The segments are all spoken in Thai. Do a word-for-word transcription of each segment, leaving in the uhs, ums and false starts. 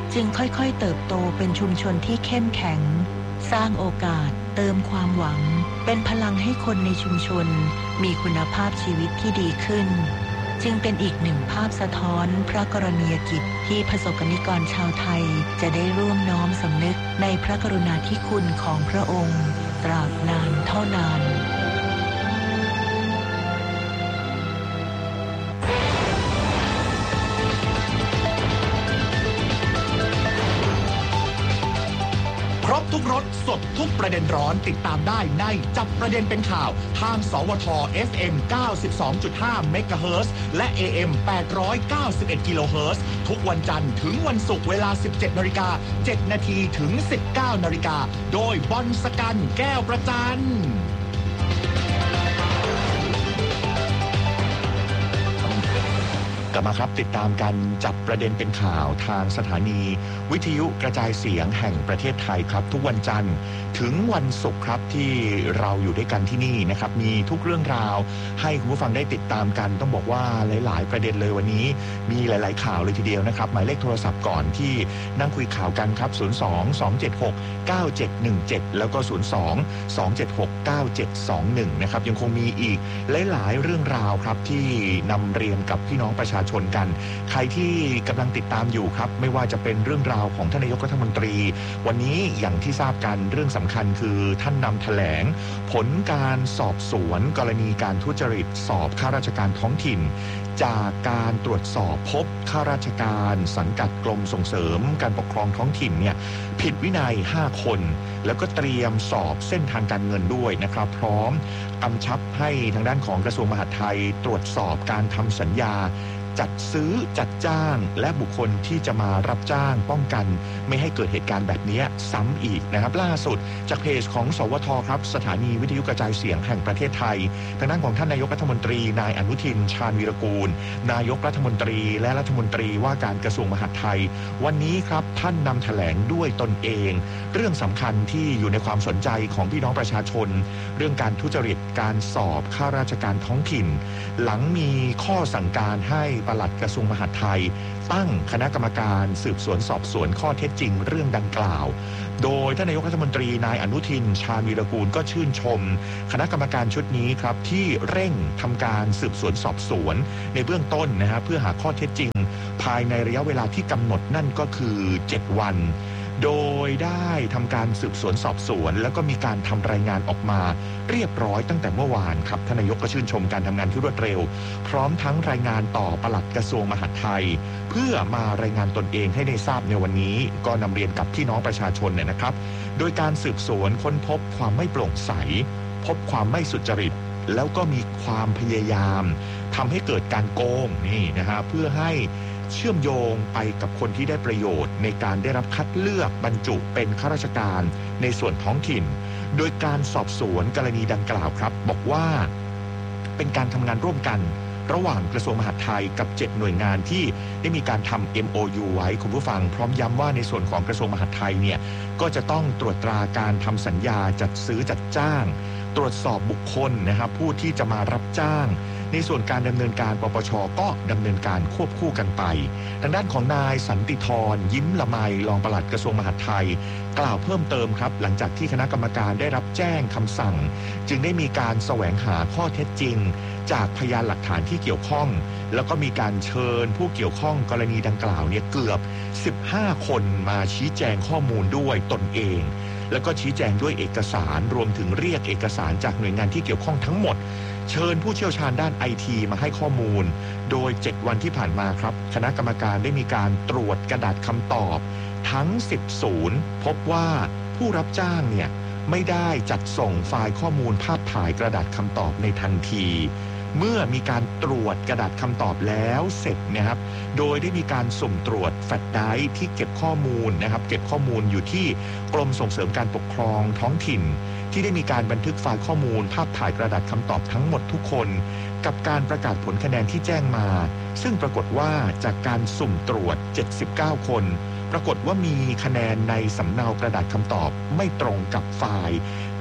จึงค่อยๆเติบโตเป็นชุมชนที่เข้มแข็งสร้างโอกาสเติมความหวังเป็นพลังให้คนในชุมชนมีคุณภาพชีวิตที่ดีขึ้นจึงเป็นอีกหนึ่งภาพสะท้อนพระกรณียกิจที่ประสบนิกรชาวไทยจะได้ร่วมน้อมสำนึกในพระกรุณาธิคุณของพระองค์ตราบนานเท่านานครบทุกรสสดทุกประเด็นร้อนติดตามได้ในจับประเด็นเป็นข่าวทางสวท เอฟ เอ็ม เก้าสิบสองจุดห้า เมกะเฮิรตซ์และ เอ เอ็ม แปดร้อยเก้าสิบเอ็ด กิโลเฮิรตซ์ทุกวันจันทร์ถึงวันศุกร์เวลา สิบเจ็ดนาฬิกาเจ็ดนาทีถึง สิบเก้านาฬิกาโดยบอลสกันแก้วประจันกลับมาครับติดตามกันจับประเด็นเป็นข่าวทางสถานีวิทยุกระจายเสียงแห่งประเทศไทยครับทุกวันจันทร์ถึงวันศุกร์ครับที่เราอยู่ด้วยกันที่นี่นะครับมีทุกเรื่องราวให้คุณผู้ฟังได้ติดตามกันต้องบอกว่าหลายๆประเด็นเลยวันนี้มีหลายๆข่าวเลยทีเดียวนะครับหมายเลขโทรศัพท์ก่อนที่นั่งคุยข่าวกันครับศูนย์ สอง สอง เจ็ด หก เก้า เจ็ด หนึ่ง เจ็ดแล้วก็ศูนย์ สอง สอง เจ็ด หก เก้า เจ็ด สอง หนึ่งนะครับยังคงมีอีกหลายๆเรื่องราวครับที่นำเรียนกับพี่น้องประชาชนกันใครที่กำลังติดตามอยู่ครับไม่ว่าจะเป็นเรื่องราวของท่านนายกรัฐมนตรีวันนี้อย่างที่ทราบกันเรื่องสำคัญคือท่านนำแถลงผลการสอบสวนกรณีการทุจริตสอบข้าราชการท้องถิ่นจากการตรวจสอบพบข้าราชการสังกัดกรมส่งเสริมการปกครองท้องถิ่นเนี่ยผิดวินัยห้าคนแล้วก็เตรียมสอบเส้นทางการเงินด้วยนะครับพร้อมกำชับให้ทางด้านของกระทรวงมหาดไทยตรวจสอบการทำสัญญาจัดซื้อจัดจ้างและบุคคลที่จะมารับจ้างป้องกันไม่ให้เกิดเหตุการณ์แบบนี้ซ้ำอีกนะครับล่าสุดจากเพจของสวทครับสถานีวิทยุกระจายเสียงแห่งประเทศไทยทางด้านของท่านนายกรัฐมนตรีนายอนุทินชาญวีรกูลนายกรัฐมนตรีและรัฐมนตรีว่าการกระทรวงมหาดไทยวันนี้ครับท่านนำแถลงด้วยตนเองเรื่องสำคัญที่อยู่ในความสนใจของพี่น้องประชาชนเรื่องการทุจริตการสอบข้าราชการท้องถิ่นหลังมีข้อสั่งการให้ปลัดกระทรวงมหาดไทยตั้งคณะกรรมการสืบสวนสอบสวนข้อเท็จจริงเรื่องดังกล่าวโดยท่านนายกรัฐมนตรีนายอนุทินชาญวีรกูลก็ชื่นชมคณะกรรมการชุดนี้ครับที่เร่งทำการสืบสวนสอบสวนในเบื้องต้นนะฮะเพื่อหาข้อเท็จจริงภายในระยะเวลาที่กำหนดนั่นก็คือเจ็ดวันโดยได้ทำการสืบสวนสอบสวนแล้วก็มีการทำรายงานออกมาเรียบร้อยตั้งแต่เมื่อวานครับท่านนายกก็ชื่นชมการทำงานที่รวดเร็วพร้อมทั้งรายงานต่อปลัดกระทรวงมหาดไทยเพื่อมารายงานตนเองให้ได้ทราบในวันนี้ก็นำเรียนกับพี่น้องประชาชนเนี่ยนะครับโดยการสืบสวนค้นพบความไม่โปร่งใสพบความไม่สุจริตแล้วก็มีความพยายามทำให้เกิดการโกงนี่นะฮะเพื่อให้เชื่อมโยงไปกับคนที่ได้ประโยชน์ในการได้รับคัดเลือกบรรจุเป็นข้าราชการในส่วนท้องถิ่นโดยการสอบสวนกรณีดังกล่าวครับบอกว่าเป็นการทำงานร่วมกันระหว่างกระทรวงมหาดไทยกับเจ็ดหน่วยงานที่ได้มีการทำ เอ็ม โอ ยู ไว้คุณผู้ฟังพร้อมย้ำว่าในส่วนของกระทรวงมหาดไทยเนี่ยก็จะต้องตรวจตราการทำสัญญาจัดซื้อจัดจ้างตรวจสอบบุคคลนะครับผู้ที่จะมารับจ้างในส่วนการดำเนินการปปช.ก็ดำเนินการควบคู่กันไปทางด้านของนายสันติธรยิ้มละไมรองปลัดกระทรวงมหาดไทยกล่าวเพิ่มเติมครับหลังจากที่คณะกรรมการได้รับแจ้งคำสั่งจึงได้มีการแสวงหาข้อเท็จจริงจากพยานหลักฐานที่เกี่ยวข้องแล้วก็มีการเชิญผู้เกี่ยวข้องกรณีดังกล่าวเนี่ยเกือบสิบห้าคนมาชี้แจงข้อมูลด้วยตนเองแล้วก็ชี้แจงด้วยเอกสารรวมถึงเรียกเอกสารจากหน่วยงานที่เกี่ยวข้องทั้งหมดเชิญผู้เชี่ยวชาญด้านไอทีมาให้ข้อมูลโดยเจ็ดวันที่ผ่านมาครับคณะกรรมการได้มีการตรวจกระดาษคำตอบทั้งสิบศูนย์พบว่าผู้รับจ้างเนี่ยไม่ได้จัดส่งไฟล์ข้อมูลภาพถ่ายกระดาษคำตอบในทันทีเมื่อมีการตรวจกระดาษคำตอบแล้วเสร็จนะครับโดยได้มีการสุ่มตรวจแฟลชไดรฟ์ที่เก็บข้อมูลนะครับเก็บข้อมูลอยู่ที่กรมส่งเสริมการปกครองท้องถิ่นที่ได้มีการบันทึกไฟล์ข้อมูลภาพถ่ายกระดาษคำตอบทั้งหมดทุกคนกับการประกาศผลคะแนนที่แจ้งมาซึ่งปรากฏว่าจากการสุ่มตรวจเจ็ดสิบเก้าคนปรากฏว่ามีคะแนนในสำเนากระดาษคำตอบไม่ตรงกับไฟล์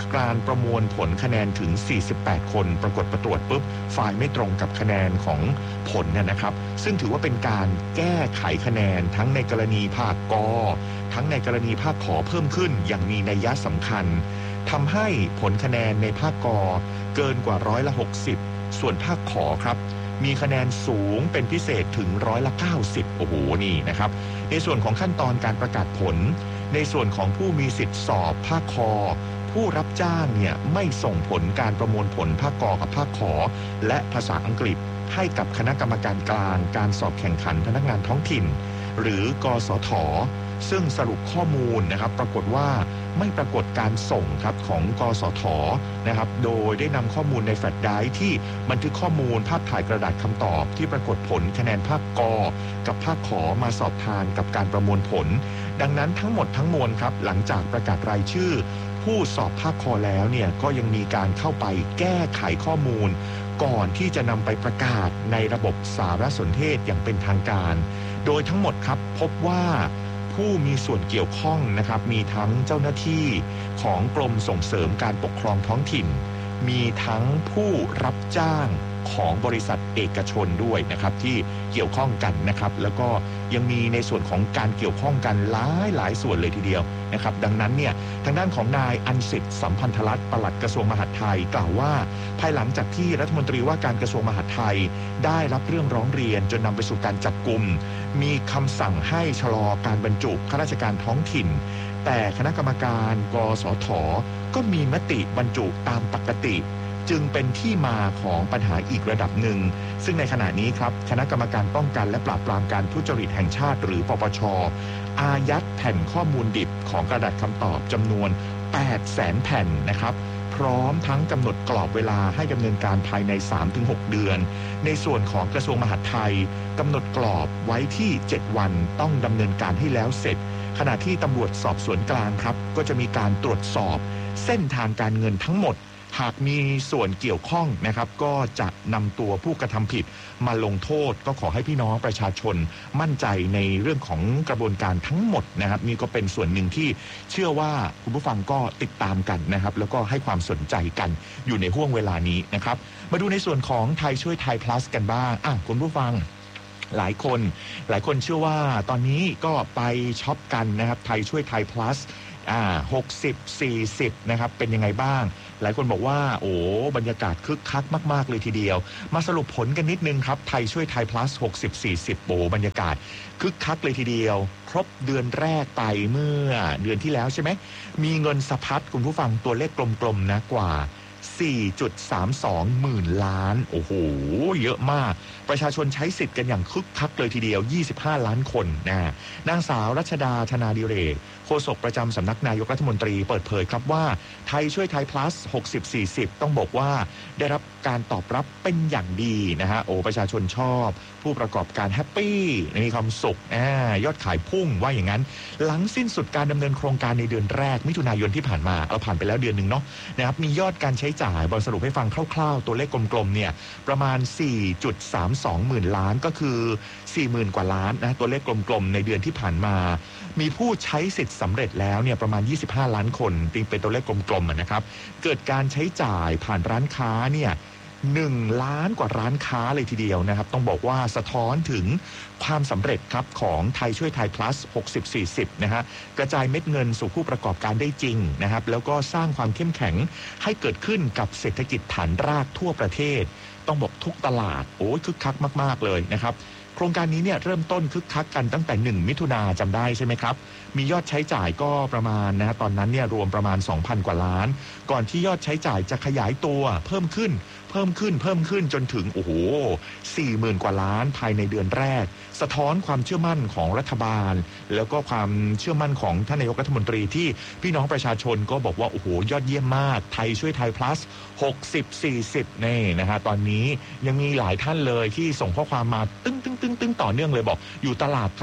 การประมวลผลคะแนนถึงสี่สิบแปดคนปรากฏประตรวจปุ๊บไฟล์ไม่ตรงกับคะแนนของผลเนี่ยนะครับซึ่งถือว่าเป็นการแก้ไขคะแนนทั้งในกรณีภาคกทั้งในกรณีภาคขอเพิ่มขึ้นอย่างมีนัยสำคัญทำให้ผลคะแนนในภาคกเกินกว่าร้อยละหกสิบส่วนภาคขอครับมีคะแนนสูงเป็นพิเศษถึงร้อยละเก้าสิบโอ้โหนี่นะครับในส่วนของขั้นตอนการประกาศผลในส่วนของผู้มีสิทธิสอบภาคคอผู้รับจ้างเนี่ยไม่ส่งผลการประมวลผลภาคกกับภาคขอและภาษาอังกฤษให้กับคณะกรรมการกลางการสอบแข่งขันพนักงานท้องถิ่นหรือกสทซึ่งสรุปข้อมูลนะครับปรากฏว่าไม่ปรากฏการส่งครับของกสทนะครับโดยได้นำข้อมูลในแฟลชไดรฟ์ที่บันทึกข้อมูลภาพถ่ายกระดาษคำตอบที่ปรากฏผลคะแนนภาคกกับภาคขอมาสอบทานกับการประมวลผลดังนั้นทั้งหมดทั้งมวลครับหลังจากประกาศรายชื่อผู้สอบภาคคอแล้วเนี่ยก็ยังมีการเข้าไปแก้ไขข้อมูลก่อนที่จะนำไปประกาศในระบบสารสนเทศอย่างเป็นทางการโดยทั้งหมดครับพบว่าผู้มีส่วนเกี่ยวข้องนะครับมีทั้งเจ้าหน้าที่ของกรมส่งเสริมการปกครองท้องถิ่นมีทั้งผู้รับจ้างของบริษัทเอกชนด้วยนะครับที่เกี่ยวข้องกันนะครับแล้วก็ยังมีในส่วนของการเกี่ยวข้องกันหลายหลายส่วนเลยทีเดียวนะครับดังนั้นเนี่ยทางด้านของนายอันสิทธิ์สัมพันธรัตน์ปลัดกระทรวงมหาดไทยกล่าวว่าภายหลังจากที่รัฐมนตรีว่าการกระทรวงมหาดไทยได้รับเรื่องร้องเรียนจนนำไปสู่การจับกุมมีคำสั่งให้ชะลอการบรรจุข้าราชการท้องถิ่นแต่คณะกรรมการกสทก็มีมติบรรจุตามปกติจึงเป็นที่มาของปัญหาอีกระดับหนึ่งซึ่งในขณะนี้ครับคณะกรรมการป้องกันและปราบปรามการทุจริตแห่งชาติหรือปปช.อายัดแผ่นข้อมูลดิบของกระดาษคำตอบจำนวน แปดแสน แผ่นนะครับพร้อมทั้งกำหนดกรอบเวลาให้ดำเนินการภายใน สามถึงหก เดือนในส่วนของกระทรวงมหาดไทยกำหนดกรอบไว้ที่เจ็ดวันต้องดำเนินการให้แล้วเสร็จขณะที่ตำรวจสอบสวนกลางครับก็จะมีการตรวจสอบเส้นทางการเงินทั้งหมดหากมีส่วนเกี่ยวข้องนะครับก็จะนำตัวผู้กระทำผิดมาลงโทษก็ขอให้พี่น้องประชาชนมั่นใจในเรื่องของกระบวนการทั้งหมดนะครับนี่ก็เป็นส่วนหนึ่งที่เชื่อว่าคุณผู้ฟังก็ติดตามกันนะครับแล้วก็ให้ความสนใจกันอยู่ในห่วงเวลานี้นะครับมาดูในส่วนของไทยช่วยไทย plus กันบ้างอ่ะคุณผู้ฟังหลายคนหลายคนเชื่อว่าตอนนี้ก็ไปช็อปกันนะครับไทยช่วยไทย plusอ่าหกสิบ สี่สิบนะครับเป็นยังไงบ้างหลายคนบอกว่าโอ้บรรยากาศคึกคักมากๆเลยทีเดียวมาสรุปผลกันนิดนึงครับไทยช่วยไทย plus หกสิบ สี่สิบโอ้บรรยากาศคึกคักเลยทีเดียวครบเดือนแรกไปเมื่อเดือนที่แล้วใช่ไหมมีเงินสะพัดคุณผู้ฟังตัวเลขกลมๆนะกว่า สี่จุดสามสอง หมื่นล้านโอ้โหเยอะมากประชาชนใช้สิทธิ์กันอย่างคึกคักเลยทีเดียวยี่สิบห้าล้านคนนะนางสาวรัชดาธนาดิเรกโฆษกประจำสำนักนายกรัฐมนตรีเปิดเผยครับว่าไทยช่วยไทย plus หกสิบ สี่สิบต้องบอกว่าได้รับการตอบรับเป็นอย่างดีนะฮะโอ้ประชาชนชอบผู้ประกอบการแฮปปี้มีความสุขอ่ายอดขายพุ่งว่าอย่างนั้นหลังสิ้นสุดการดำเนินโครงการในเดือนแรกมิถุนายนที่ผ่านมาเราผ่านไปแล้วเดือนนึงเนาะนะครับมียอดการใช้จ่ายบอลสรุปให้ฟังคร่าวๆตัวเลขกลมๆเนี่ยประมาณ สี่จุดสามสอง หมื่นล้านก็คือ สี่หมื่น กว่าล้านนะตัวเลขกลมๆในเดือนที่ผ่านมามีผู้ใช้สิทธิ์สำเร็จแล้วเนี่ยประมาณยี่สิบห้าล้านคนเป็นตัวเลขกลมๆนะครับเกิดการใช้จ่ายผ่านร้านค้าเนี่ยหนึ่งล้านกว่าร้านค้าเลยทีเดียวนะครับต้องบอกว่าสะท้อนถึงความสำเร็จครับของไทยช่วยไทย plus หกสิบ สี่สิบนะฮะกระจายเม็ดเงินสู่ผู้ประกอบการได้จริงนะครับแล้วก็สร้างความเข้มแข็งให้เกิดขึ้นกับเศรษฐกิจฐานรากทั่วประเทศต้องบอกทุกตลาดโอ้ยคึกคักมากๆเลยนะครับโครงการนี้เนี่ยเริ่มต้นคึกคักกันตั้งแต่หนึ่งมิถุนาจำได้ใช่ไหมครับมียอดใช้จ่ายก็ประมาณนะฮะตอนนั้นเนี่ยรวมประมาณ สองพัน กว่าล้านก่อนที่ยอดใช้จ่ายจะขยายตัวเพิ่มขึ้นเพิ่มขึ้นเพิ่มขึ้นจนถึงโอ้โห สี่หมื่น กว่าล้านภายในเดือนแรกสะท้อนความเชื่อมั่นของรัฐบาลแล้วก็ความเชื่อมั่นของท่านนายกรัฐมนตรีที่พี่น้องประชาชนก็บอกว่าโอ้โหยอดเยี่ยมมากไทยช่วยไทย plus หกสิบ สี่สิบนี่นะฮะตอนนี้ยังมีหลายท่านเลยที่ส่งข้อความมาตึ้งตึ้งตึ้งตึ้งต่อเนื่องเลยบอกอยู่ตลาดครับ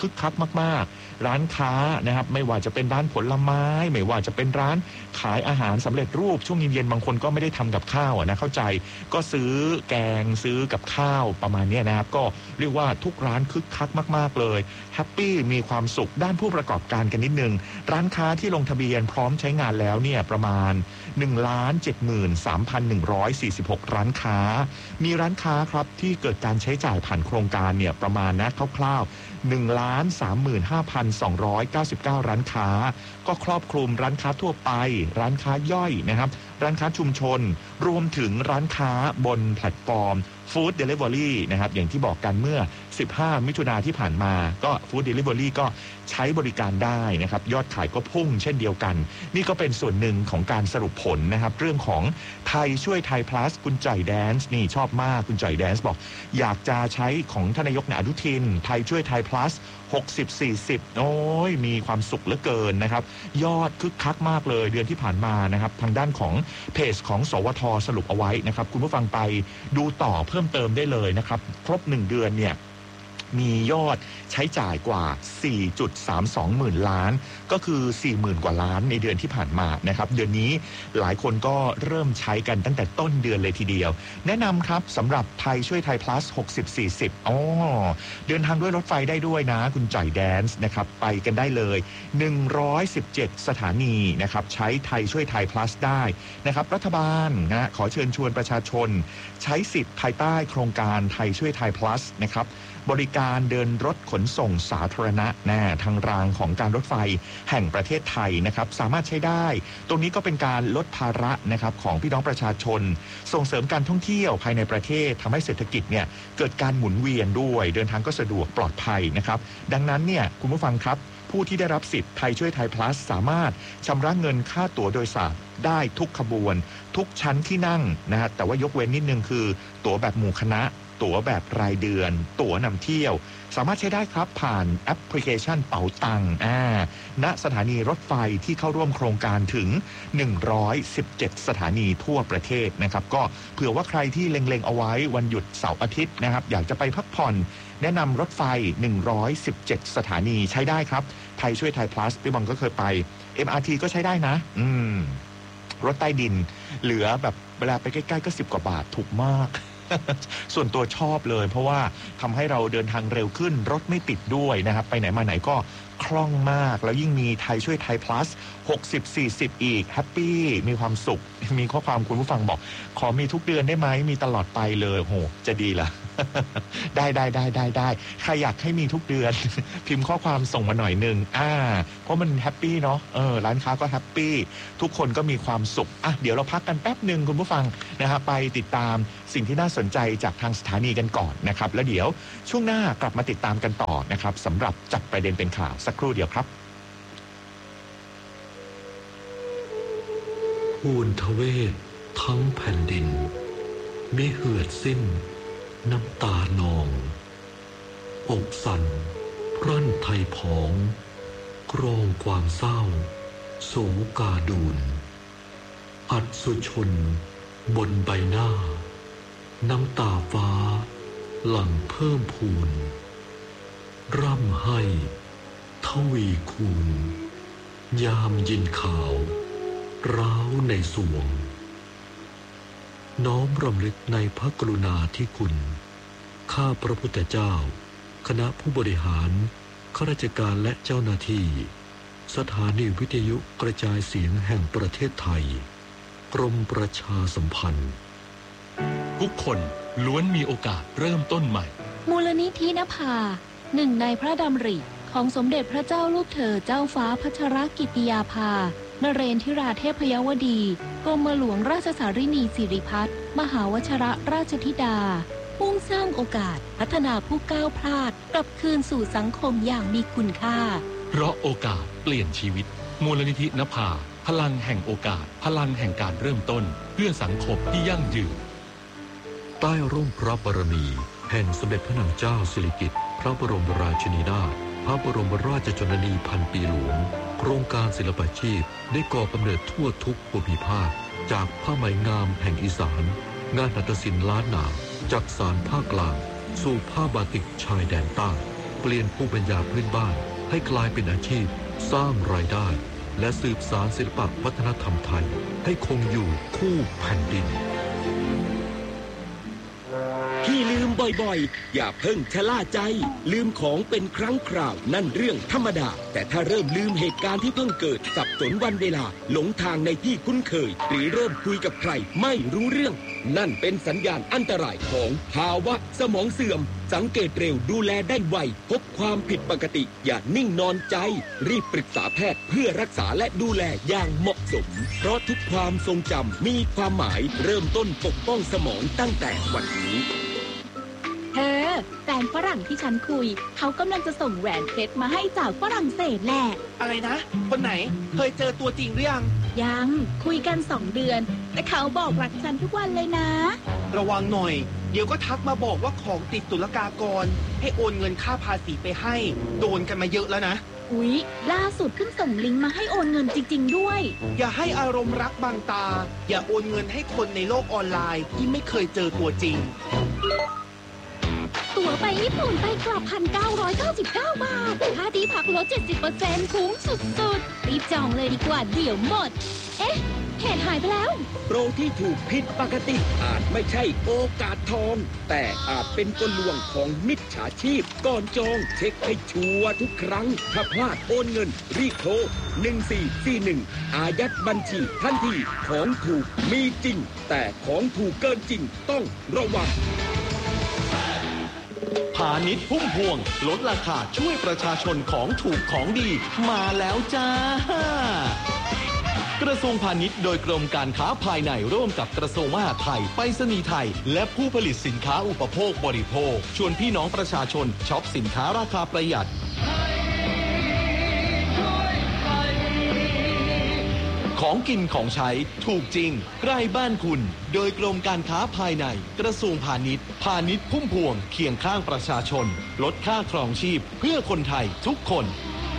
คึกคักมากๆร้านค้านะครับไม่ว่าจะเป็นร้านผลไม้ไม่ว่าจะเป็นร้านขายอาหารสำเร็จรูปช่วงเย็นๆบางคนก็ไม่ได้ทำกับข้าวนะเข้าใจก็ซื้อแกงซื้อกับข้าวประมาณนี้นะครับก็เรียกว่าทุกร้านคึกคักมากๆเลยแฮปปี้มีความสุขด้านผู้ประกอบการกันนิดนึงร้านค้าที่ลงทะเบียนพร้อมใช้งานแล้วเนี่ยประมาณ หนึ่งล้านเจ็ดหมื่นสามพันหนึ่งร้อยสี่สิบหก ร้านค้ามีร้านค้าครับที่เกิดการใช้จ่ายผ่านโครงการเนี่ยประมาณนะคร่าวๆ หนึ่งล้านสามหมื่นห้าพันสองร้อยเก้าสิบเก้า ร้านค้าก็ครอบคลุมร้านค้าทั่วไปร้านค้าย่อยนะครับร้านค้าชุมชนรวมถึงร้านค้าบนแพลตฟอร์มฟู้ดเดลิเวอรี่นะครับอย่างที่บอกกันเมื่อสิบห้ามิถุนายนที่ผ่านมาก็ฟู้ดเดลิเวอรี่ก็ใช้บริการได้นะครับยอดขายก็พุ่งเช่นเดียวกันนี่ก็เป็นส่วนหนึ่งของการสรุปผลนะครับเรื่องของไทยช่วยไทย plus คุณจ่อยแดนซ์นี่ชอบมากคุณจ่อยแดนซ์บอกอยากจะใช้ของท่านนายกอนุทินไทยช่วยไทย plus หกสิบ สี่สิบโอ้ยมีความสุขเหลือเกินนะครับยอดคึกคักมากเลยเดือนที่ผ่านมานะครับทางด้านของเพจของสวทสรุปเอาไว้นะครับคุณผู้ฟังไปดูต่อเพิ่มเติมได้เลยนะครับครบหนึ่งเดือนเนี่ยมียอดใช้จ่ายกว่า สี่จุดสามสอง หมื่นล้านก็คือ สี่หมื่น กว่าล้านในเดือนที่ผ่านมานะครับเดือนนี้หลายคนก็เริ่มใช้กันตั้งแต่ต้นเดือนเลยทีเดียวแนะนำครับสำหรับไทยช่วยไทย plus หกสิบ สี่สิบอ๋อเดินทางด้วยรถไฟได้ด้วยนะคุณจ่อยแดนซ์นะครับไปกันได้เลยหนึ่งร้อยสิบเจ็ดสถานีนะครับใช้ไทยช่วยไทย plus ได้นะครับรัฐบาลนะขอเชิญชวนประชาชนใช้สิทธิ์ภายใต้โครงการไทยช่วยไทย plus นะครับบริการเดินรถขนส่งสาธารณะนะทางรางของการรถไฟแห่งประเทศไทยนะครับสามารถใช้ได้ตรงนี้ก็เป็นการลดภาระนะครับของพี่น้องประชาชนส่งเสริมการท่องเที่ยวภายในประเทศทำให้เศรษฐกิจเนี่ยเกิดการหมุนเวียนด้วยเดินทางก็สะดวกปลอดภัยนะครับดังนั้นเนี่ยคุณผู้ฟังครับผู้ที่ได้รับสิทธิ์ไทยช่วยไทย plus สามารถชำระเงินค่าตั๋วโดยสารได้ทุกขบวนทุกชั้นที่นั่งนะฮะแต่ว่ายกเว้นนิดนึงคือตั๋วแบบหมู่คณะตั๋วแบบรายเดือนตั๋วนำเที่ยวสามารถใช้ได้ครับผ่านแอปพลิเคชันเป๋าตังอ่าณสถานีรถไฟที่เข้าร่วมโครงการถึงหนึ่งร้อยสิบเจ็ดสถานีทั่วประเทศนะครับก็เผื่อว่าใครที่เล็งๆเอาไว้วันหยุดเสาร์อาทิตย์นะครับอยากจะไปพักผ่อนแนะนำรถไฟหนึ่งร้อยสิบเจ็ดสถานีใช้ได้ครับไทยช่วยไทย plus พี่บอลก็เคยไป เอ็ม อาร์ ที ก็ใช้ได้นะอืมรถใต้ดินเหลือแบบเวลาไปใกล้ๆก็สิบกว่าบาทถูกมากส่วนตัวชอบเลยเพราะว่าทำให้เราเดินทางเร็วขึ้นรถไม่ติดด้วยนะครับไปไหนมาไหนก็คล่องมากแล้วยิ่งมีไทยช่วยไทย plus หกสิบ สี่สิบอีกแฮปปี้มีความสุขมีข้อความคุณผู้ฟังบอกขอมีทุกเดือนได้ไหมมีตลอดไปเลยโหจะดีล่ะ ได้ได้ได้ได้ได้ใครอยากให้มีทุกเดือน พิมพ์ข้อความส่งมาหน่อยนึงอ่าเพราะมันแฮปปี้เนาะเออร้านค้าก็แฮปปี้ทุกคนก็มีความสุขอ่ะเดี๋ยวเราพักกันแป๊บนึงคุณผู้ฟังนะครับไปติดตามสิ่งที่น่าสนใจจากทางสถานีกันก่อนนะครับแล้วเดี๋ยวช่วงหน้ากลับมาติดตามกันต่อนะครับสำหรับจับประเด็นเป็นข่าวสักครู่เดียวครับภูนทเวศทั้งแผ่นดินมิเหือดสิ้นน้ำตานองอกสั่นพรั่นไทยผองกรองความเศร้าโศกาดูนอัศสุชนบนใบหน้าน้ำตาฟ้าหลั่งเพิ่มพูนร่ำให้ทวีคูณยามยินข่าวร้าวในสวงน้อมรำลึกในพระกรุณาธิคุณข้าพระพุทธเจ้าคณะผู้บริหารข้าราชการและเจ้าหน้าที่สถานีวิทยุกระจายเสียงแห่งประเทศไทยกรมประชาสัมพันธ์ทุกคนล้วนมีโอกาสเริ่มต้นใหม่มูลนิธินภาหนึ่งในพระดำริของสมเด็จพระเจ้าลูกเธอเจ้าฟ้าพัชรกิติยาภานเรนทิราเทพยวดีกรมหลวงราชสารินีสิริพัฒน์มหาวชรราชธิดามุ่งสร้างโอกาสพัฒนาผู้ก้าวพลาดกลับคืนสู่สังคมอย่างมีคุณค่าเพราะโอกาสเปลี่ยนชีวิตมูลนิธินภาพลังแห่งโอกาสพลังแห่งการเริ่มต้นเพื่อสังคมที่ยั่งยืนใต้ร่มพระบารมีแห่งสมเด็จพระนางเจ้าสิริกิติ์พระบรมราชินีนาถพระบรมราชชนนีพันปีหลวงโครงการศิลปาชีพได้ก่อกำเนิดทั่วทุกภูมิภาคจากผ้าไหมงามแห่งอีสานงานหัตถศิลป์ล้านนาจากสานภาคกลางสู่ผ้าบาติกชายแดนใต้เปลี่ยนภูมิปัญญาพื้นบ้านให้กลายเป็นอาชีพสร้างรายได้และสืบสานศิลปวัฒนธรรมไทยให้คงอยู่คู่แผ่นดินที่ลืมบ่อยๆอย่าเพิ่งชะล่าใจลืมของเป็นครั้งคราวนั่นเรื่องธรรมดาแต่ถ้าเริ่มลืมเหตุการณ์ที่เพิ่งเกิดสับสนวันเวลาหลงทางในที่คุ้นเคยหรือเริ่มคุยกับใครไม่รู้เรื่องนั่นเป็นสัญญาณอันตรายของภาวะสมองเสื่อมสังเกตเร็วดูแลได้ไวพบความผิดปกติอย่านิ่งนอนใจรีบปรึกษาแพทย์เพื่อรักษาและดูแลอย่างเหมาะสมเพราะทุกความทรงจำมีความหมายเริ่มต้นปกป้องสมองตั้งแต่วันนี้เธอแฟนฝรั่งที่ฉันคุยเขากำลังจะส่งแหวนเพชรมาให้จากฝรั่งเศสแหละอะไรนะคนไหนเคยเจอตัวจริงหรือยังยังคุยกันสองเดือนแต่เขาบอกรักฉันทุกวันเลยนะระวังหน่อยเดี๋ยวก็ทักมาบอกว่าของติดศุลกากรให้โอนเงินค่าภาษีไปให้โดนกันมาเยอะแล้วนะอุ๊ยล่าสุดเพิ่งส่งลิงก์มาให้โอนเงินจริงๆด้วยอย่าให้อารมณ์รักบังตาอย่าโอนเงินให้คนในโลกออนไลน์ที่ไม่เคยเจอตัวจริงตั๋วไปญี่ปุ่นไปกลับ หนึ่งพันเก้าร้อยเก้าสิบเก้า บาทค่าที่พักลด เจ็ดสิบเปอร์เซ็นต์ คุ้มสุดๆรีบจองเลยดีกว่าเดี๋ยวหมดเอ๊ะเหตุหายไปแล้วโปรที่ถูกผิดปกติอาจไม่ใช่โอกาสทองแต่อาจเป็นกลลวงของมิจฉาชีพก่อนจองเช็คให้ชัวร์ทุกครั้งถ้าพลาดโอนเงินรีบโทรหนึ่งสี่สี่หนึ่งอายัดบัญชีทันทีของถูกมีจริงแต่ของถูกเกินจริงต้องระวังพาณิชย์พุ่มพวงลดราคาช่วยประชาชนของถูกของดีมาแล้วจ้ากระทรวงพาณิชย์โดยกรมการค้าภายในร่วมกับกระทรวงมหาดไทยไปรษณีย์ไทยและผู้ผลิตสินค้าอุปโภคบริโภคชวนพี่น้องประชาชนช็อปสินค้าราคาประหยัดของกินของใช้ถูกจริงใกล้บ้านคุณโดยกรมการค้าภายในกระทรวงพาณิชย์พาณิชย์พุ่มพวงเคียงข้างประชาชนลดค่าครองชีพเพื่อคนไทยทุกคน